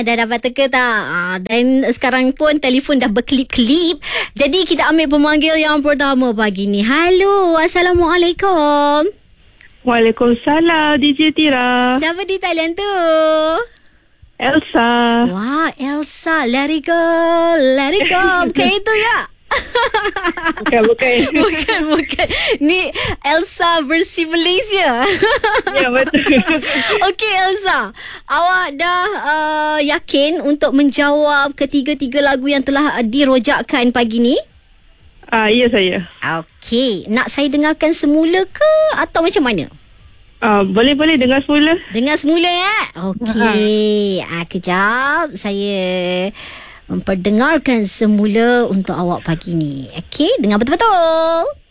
dah dapat teka tak? Dan sekarang pun telefon dah berkelip-kelip. Jadi kita ambil pemanggil yang pertama pagi ni. Halo, Assalamualaikum. Waalaikumsalam DJ Tira. Siapa di talian tu? Elsa. Wah, Elsa. Let it go. Let it go. Bukan itu ya? Bukan. Bukan. Ni Elsa versi Malaysia. Ya, betul. Okey Elsa, awak dah yakin untuk menjawab ketiga-tiga lagu yang telah dirojakkan pagi ni? Ya, saya. Okey, nak saya dengarkan semula ke atau macam mana? Boleh dengar semula. Dengar semula ya. Okey. Kejap saya memperdengarkan semula untuk awak pagi ni. Okey, dengar betul-betul.